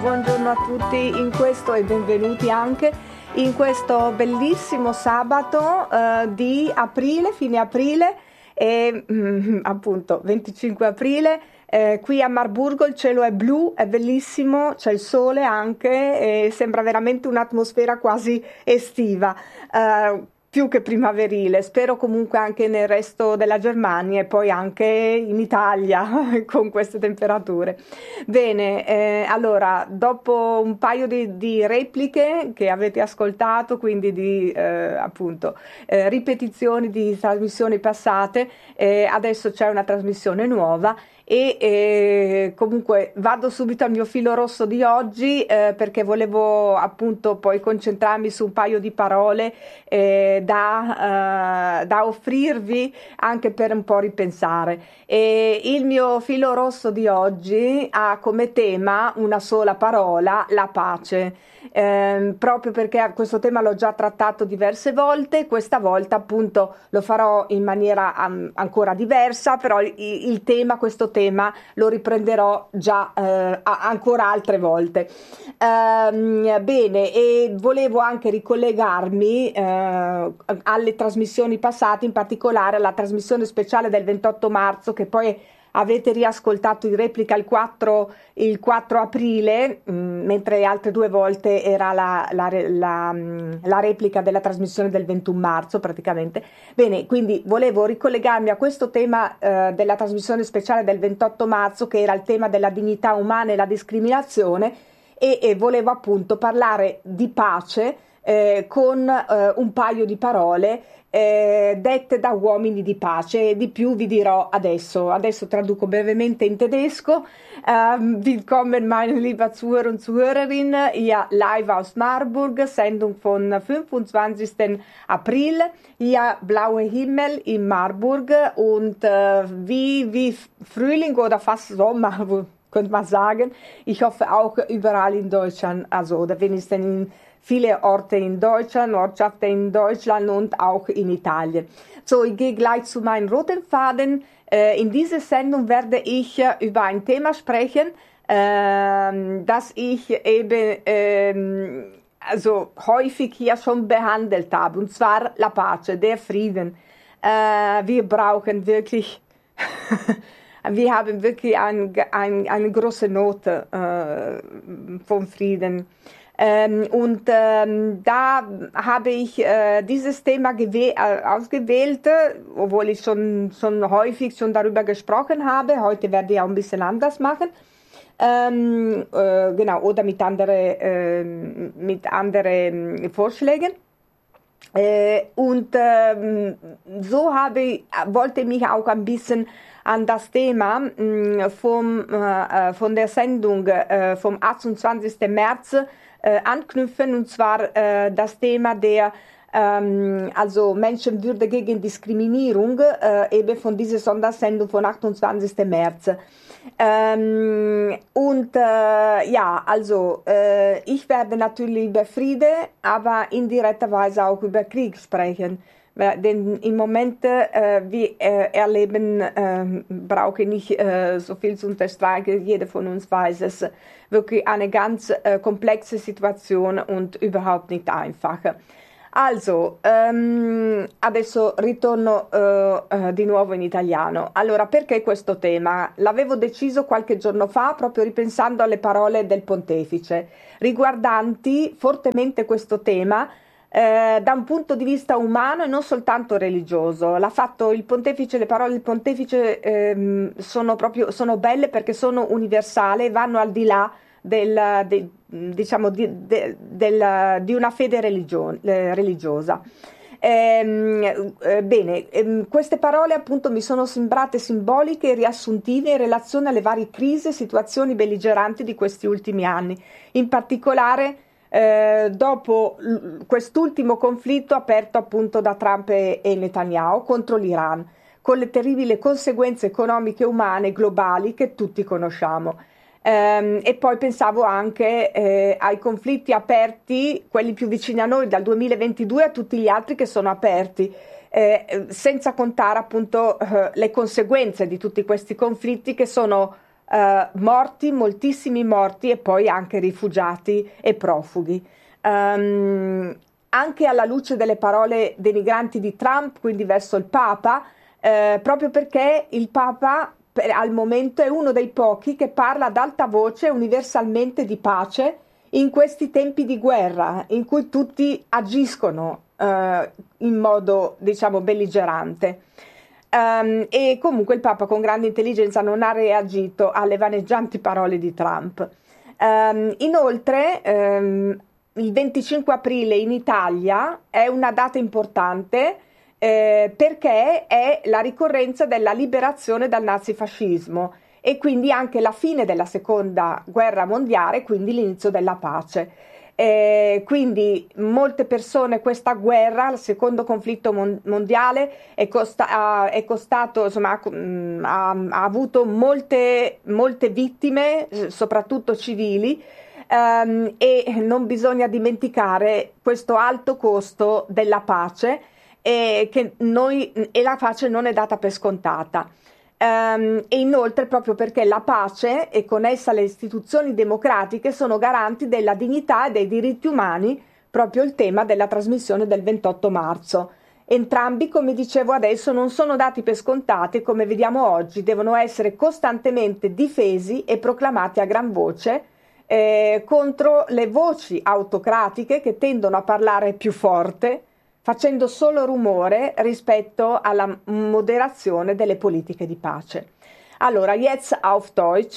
buongiorno a tutti in questo e benvenuti anche in questo bellissimo sabato di aprile, fine aprile e appunto 25 aprile. Qui a Marburgo il cielo è blu, è bellissimo, c'è il sole anche e sembra veramente un'atmosfera quasi estiva. Più che primaverile, spero comunque anche nel resto della Germania e poi anche in Italia con queste temperature. Bene, allora, dopo un paio di repliche che avete ascoltato, quindi di appunto ripetizioni di trasmissioni passate, adesso c'è una trasmissione nuova. E comunque vado subito al mio filo rosso di oggi perché volevo appunto poi concentrarmi su un paio di parole da offrirvi anche per un po' ripensare. E il mio filo rosso di oggi ha come tema una sola parola: la pace. Proprio perché questo tema l'ho già trattato diverse volte, questa volta appunto lo farò in maniera ancora diversa, però questo tema lo riprenderò già ancora altre volte. Bene, e volevo anche ricollegarmi alle trasmissioni passate, in particolare alla trasmissione speciale del 28 marzo che poi avete riascoltato in replica il 4 aprile, mentre altre due volte era la replica della trasmissione del 21 marzo praticamente. Bene, quindi volevo ricollegarmi a questo tema della trasmissione speciale del 28 marzo, che era il tema della dignità umana e la discriminazione, e volevo appunto parlare di pace con un paio di parole dette da uomini di pace, e di più vi dirò adesso. Adesso traduco brevemente in tedesco. Willkommen meine liebe Zuhörer und Zuhörerinnen, hier live aus Marburg, Sendung von 25. April, hier blauer Himmel in Marburg und wie Frühling oder fast Sommer, könnte man sagen. Ich hoffe auch überall in Deutschland, also oder wenigstens in viele Orte in Deutschland, Ortschaften in Deutschland und auch in Italien. So, ich gehe gleich zu meinem roten Faden. In dieser Sendung werde ich über ein Thema sprechen, das ich eben also häufig hier schon behandelt habe, und zwar la pace, der Frieden. Wir brauchen wirklich, wir haben wirklich eine große Not vom Frieden. Da habe ich dieses Thema ausgewählt, obwohl ich schon häufig darüber gesprochen habe. Heute werde ich auch ein bisschen anders machen. Genau, oder mit anderen Vorschlägen. Wollte ich mich auch ein bisschen an das Thema von der Sendung vom 28. März anknüpfen, und zwar das Thema der also Menschenwürde gegen Diskriminierung, eben von dieser Sondersendung von 28. März. Ich werde natürlich über Friede, aber indirekterweise auch über Krieg sprechen. Denn im Moment, wir erleben, brauche ich nicht so viel zu unterstreichen, jeder von uns weiß es, wirklich eine ganz komplexe Situation und überhaupt nicht einfach. Also, adesso ritorno di nuovo in italiano. Allora, perché questo tema? L'avevo deciso qualche giorno fa, proprio ripensando alle parole del pontefice, riguardanti fortemente questo tema, da un punto di vista umano e non soltanto religioso. L'ha fatto il pontefice, le parole del pontefice sono belle perché sono universali, vanno al di là di una fede religiosa. Queste parole appunto mi sono sembrate simboliche e riassuntive in relazione alle varie crisi e situazioni belligeranti di questi ultimi anni, in particolare dopo quest'ultimo conflitto aperto appunto da Trump e Netanyahu contro l'Iran, con le terribili conseguenze economiche e umane globali che tutti conosciamo. E poi pensavo anche ai conflitti aperti, quelli più vicini a noi dal 2022, a tutti gli altri che sono aperti, senza contare appunto le conseguenze di tutti questi conflitti che sono morti, moltissimi morti e poi anche rifugiati e profughi. Anche alla luce delle parole denigranti di Trump, quindi verso il Papa, proprio perché il Papa al momento è uno dei pochi che parla ad alta voce universalmente di pace in questi tempi di guerra in cui tutti agiscono in modo, diciamo, belligerante. E comunque il Papa con grande intelligenza non ha reagito alle vaneggianti parole di Trump. Inoltre il 25 aprile in Italia è una data importante perché è la ricorrenza della liberazione dal nazifascismo e quindi anche la fine della seconda guerra mondiale, quindi l'inizio della pace. Quindi molte persone questa guerra, il secondo conflitto mondiale è costato, insomma, ha avuto molte vittime, soprattutto civili, e non bisogna dimenticare questo alto costo della pace e la pace non è data per scontata. E inoltre proprio perché la pace e con essa le istituzioni democratiche sono garanti della dignità e dei diritti umani, proprio il tema della trasmissione del 28 marzo. Entrambi, come dicevo adesso, non sono dati per scontati e come vediamo oggi devono essere costantemente difesi e proclamati a gran voce contro le voci autocratiche che tendono a parlare più forte, facendo solo rumore rispetto alla moderazione delle politiche di pace. Allora, jetzt auf Deutsch,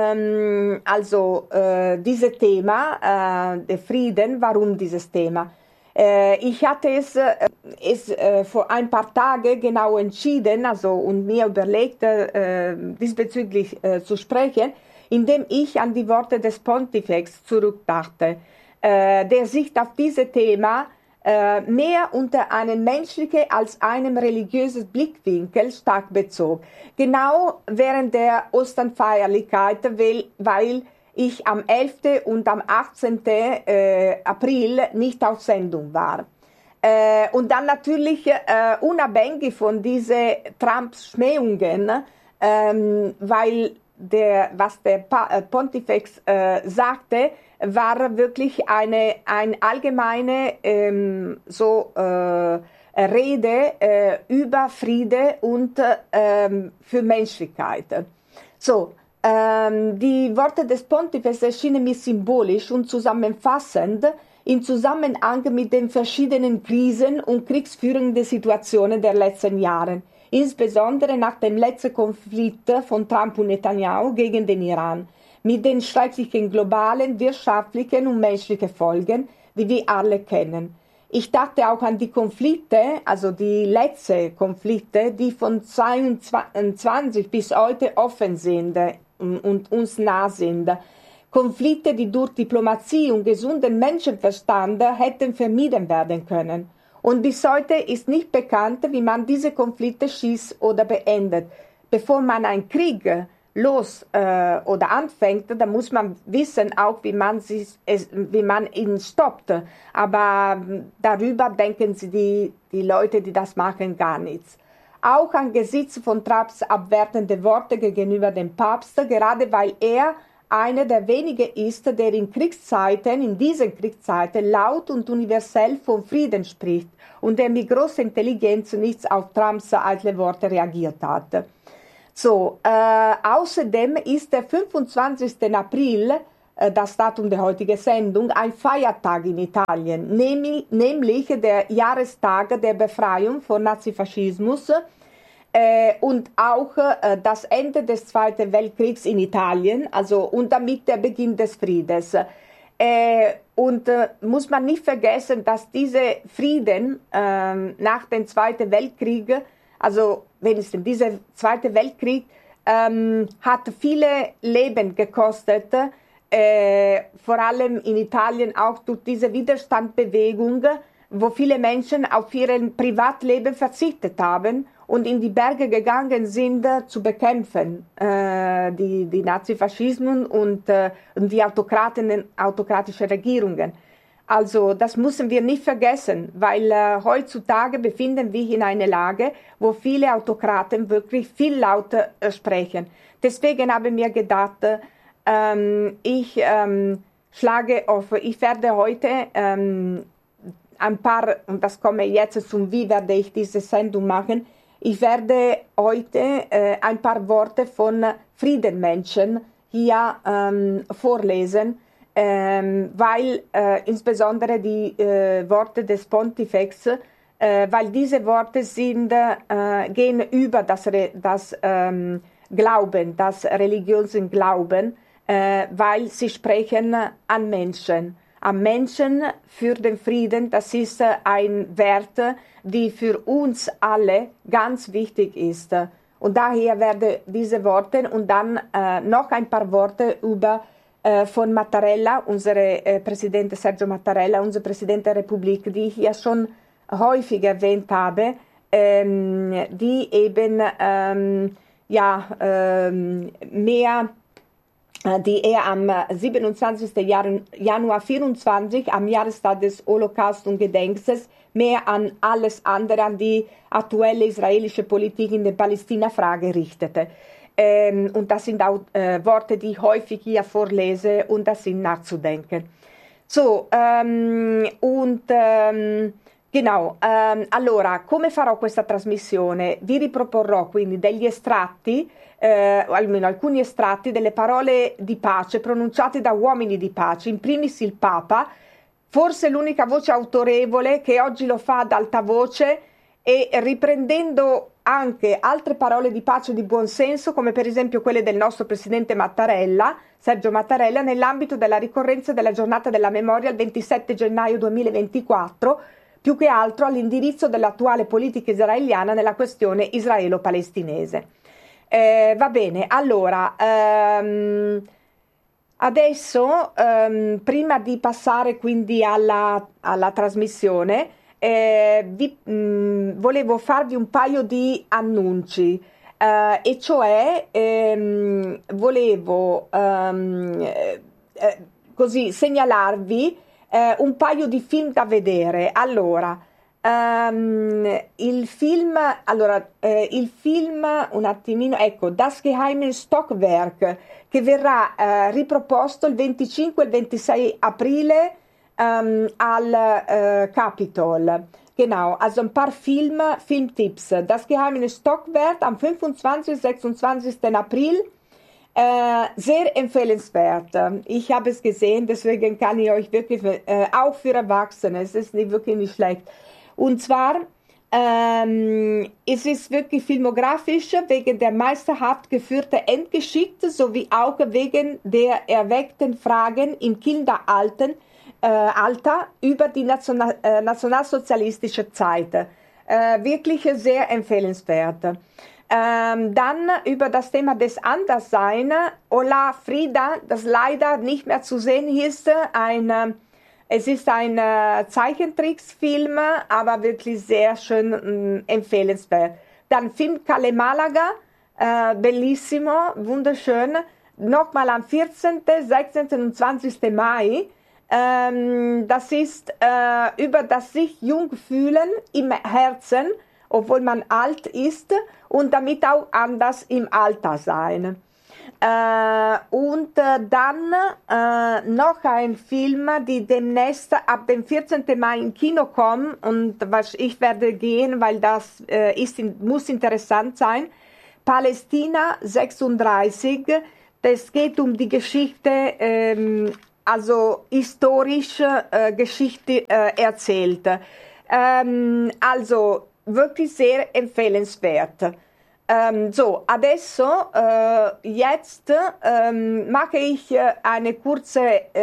dieses Thema, der Frieden, warum dieses Thema? Ich hatte es vor ein paar Tagen genau entschieden, und mir überlegt, diesbezüglich zu sprechen, indem ich an die Worte des Pontifex zurückdachte, der sich auf dieses Thema mehr unter einen menschlichen als einem religiösen Blickwinkel stark bezog. Genau während der Osternfeierlichkeit, weil ich am 11. und am 18. April nicht auf Sendung war. Und dann natürlich unabhängig von diesen Trumps Schmähungen, weil was der Pontifex sagte, war wirklich eine allgemeine Rede über Friede und für Menschlichkeit. Die Worte des Pontifex erschienen mir symbolisch und zusammenfassend im Zusammenhang mit den verschiedenen Krisen und kriegsführenden Situationen der letzten Jahre, insbesondere nach dem letzten Konflikt von Trump und Netanyahu gegen den Iran, mit den schrecklichen globalen, wirtschaftlichen und menschlichen Folgen, die wir alle kennen. Ich dachte auch an die Konflikte, also die letzten Konflikte, die von 22 bis heute offen sind und uns nah sind. Konflikte, die durch Diplomatie und gesunden Menschenverstand hätten vermieden werden können. Und bis heute ist nicht bekannt, wie man diese Konflikte schießt oder beendet. Bevor man einen Krieg oder anfängt, da muss man wissen auch, wie man ihn stoppt. Aber darüber denken die Leute, die das machen, gar nichts. Auch angesichts von Trumps abwertende Worte gegenüber dem Papst, gerade weil er einer der wenigen ist, der in diesen Kriegszeiten laut und universell von Frieden spricht und der mit großer Intelligenz nichts auf Trumps eitle Worte reagiert hat. Außerdem ist der 25. April, das Datum der heutigen Sendung, ein Feiertag in Italien, nämlich der Jahrestag der Befreiung von Nazifaschismus und auch das Ende des Zweiten Weltkriegs in Italien, und damit der Beginn des Friedens. Und muss man nicht vergessen, dass dieser Frieden nach dem Zweiten Weltkrieg, wenigstens dieser Zweite Weltkrieg, hat viele Leben gekostet, vor allem in Italien auch durch diese Widerstandsbewegung, wo viele Menschen auf ihr Privatleben verzichtet haben und in die Berge gegangen sind, zu bekämpfen, die Nazifaschismus und die autokratische Regierungen. Also das müssen wir nicht vergessen, weil heutzutage befinden wir in einer Lage, wo viele Autokraten wirklich viel lauter sprechen. Deswegen habe ich mir gedacht, ich werde heute ein paar, und das komme jetzt zum Wie werde ich diese Sendung machen, ich werde heute ein paar Worte von Friedenmenschen hier vorlesen, weil insbesondere die Worte des Pontifex, weil diese Worte gehen über das Glauben, das religiöse Glauben, weil sie sprechen an Menschen für den Frieden. Das ist ein Wert, die für uns alle ganz wichtig ist. Und daher werde diese Worte und dann noch ein paar Worte von Mattarella, unser Präsident Sergio Mattarella, unser Präsident der Republik, die ich ja schon häufig erwähnt habe, die eben die er am 27. Januar 24, am Jahrestag des Holocaust und Gedenkses, mehr an alles andere, an die aktuelle israelische Politik in der Palästina-Frage richtete. Und das sind auch Worte, die ich häufig hier vorlese, und das sind nachzudenken. So, allora, come farò questa trasmissione? Vi riproporrò quindi degli estratti, almeno alcuni estratti delle parole di pace pronunciate da uomini di pace, in primis il Papa, forse l'unica voce autorevole che oggi lo fa ad alta voce e riprendendo anche altre parole di pace e di buonsenso, come per esempio quelle del nostro presidente Mattarella, Sergio Mattarella, nell'ambito della ricorrenza della giornata della memoria il 27 gennaio 2024, più che altro all'indirizzo dell'attuale politica israeliana nella questione israelo-palestinese. Va bene, allora, adesso, prima di passare quindi alla trasmissione, volevo farvi un paio di annunci, e cioè volevo così segnalarvi un paio di film da vedere. Allora, il film, un attimino, ecco, Das geheime Stockwerk, che verrà riproposto il 25 e il 26 aprile al Capitol. Genau, also ein paar Filmtipps. Das geheime Stockwerk am 25. und 26. April. Sehr empfehlenswert. Ich habe es gesehen, deswegen kann ich euch wirklich, auch für Erwachsene, es ist wirklich nicht schlecht. Und zwar, es ist wirklich filmografisch wegen der meisterhaft geführten Endgeschichte sowie auch wegen der erweckten Fragen im Kinderalter über die nationalsozialistische Zeit. Wirklich sehr empfehlenswert. Dann über das Thema des Anderssein, Hola Frida, das leider nicht mehr zu sehen ist. Es ist ein Zeichentricksfilm, aber wirklich sehr schön empfehlenswert. Dann Film Calle Malaga, bellissimo, wunderschön. Nochmal am 14., 16. und 20. Mai. Das ist über das sich jung fühlen im Herzen, obwohl man alt ist, und damit auch anders im Alter sein. Und dann noch ein Film, die demnächst ab dem 14. Mai im Kino kommen, und ich werde gehen, weil das muss interessant sein. Palästina 36, das geht um die Geschichte, also historisch Geschichte erzählt. Also wirklich sehr empfehlenswert. So, adesso, jetzt mache ich eine kurze,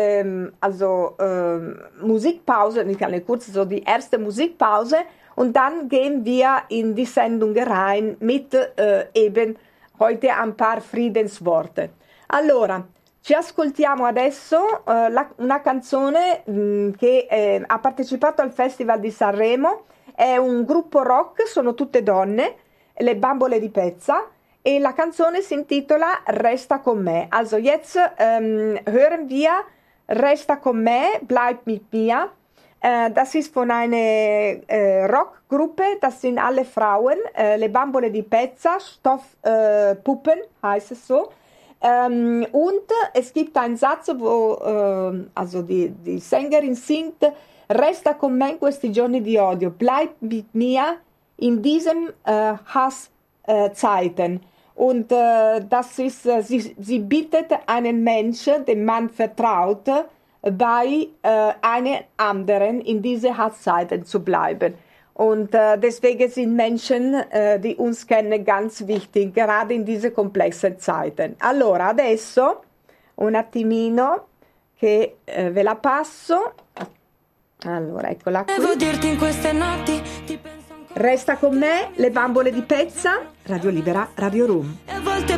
Musikpause, nicht eine kurze, so die erste Musikpause, und dann gehen wir in die Sendung rein mit eben heute ein paar Friedensworte. Allora, ci ascoltiamo adesso una canzone che ha partecipato al Festival di Sanremo. È un gruppo rock, sono tutte donne, le Bambole di Pezza, e la canzone si intitola Resta con me. Also jetzt hören wir Resta con me, bleib mit mir. Das ist von einer Rockgruppe, das sind alle Frauen, Le Bambole di Pezza, Stoffpuppen heißt es so. Und es gibt einen Satz, wo also die Sängerin singt: Resta con me in questi giorni di odio, bleib mit mir in diesem Hasszeiten. Und das ist, sie bittet einen Menschen, dem man vertraut, bei einem anderen in diese Hasszeiten zu bleiben. Und deswegen sind Menschen, die uns kennen, ganz wichtig, gerade in diese komplexen Zeiten. Allora, adesso un attimino che ve la passo. Allora, eccola qui. Devo dirti in queste notti ti penso ancora. Resta con me, Le Bambole di Pezza, Radio Libera, Radio Room. E a volte